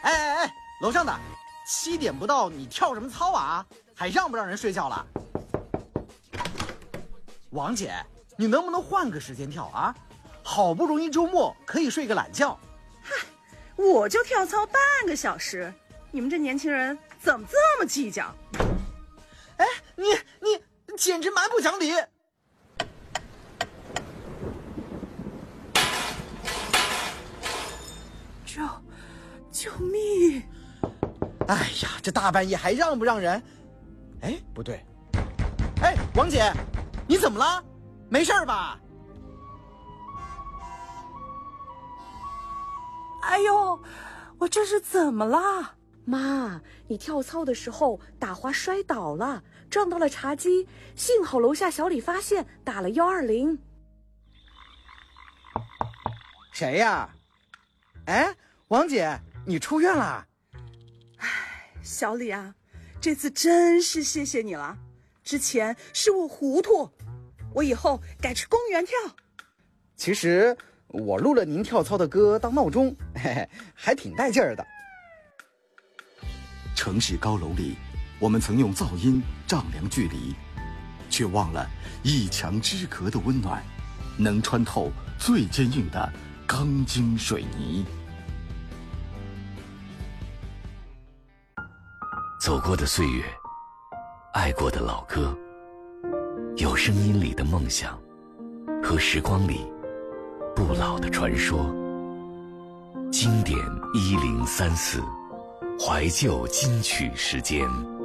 哎，楼上的，7点不到，你跳什么操啊？还让不让人睡觉了？王姐，你能不能换个时间跳啊？好不容易周末可以睡个懒觉。 嗨，我就跳操半个小时，你们这年轻人怎么这么计较？ 哎，你简直蛮不讲理！ 救命！ 哎呀，这大半夜还让不让人？哎，不对，哎，王姐，你怎么了？没事吧？ 哎呦，我这是怎么了？ 妈，你跳操的时候打滑摔倒了，撞到了茶几，幸好楼下小李发现，打了120。 谁呀？哎，王姐，你出院了？ 哎，小李啊，这次真是谢谢你了。之前是我糊涂，我以后改去公园跳。 其实我录了您跳操的歌当闹钟，嘿嘿，还挺带劲儿的。 城市高楼里，我们曾用噪音丈量距离，却忘了一墙之隔的温暖，能穿透最坚硬的钢筋水泥。 走过的岁月，爱过的老歌，有声音里的梦想，和时光里不老的传说。经典1034，怀旧金曲时间。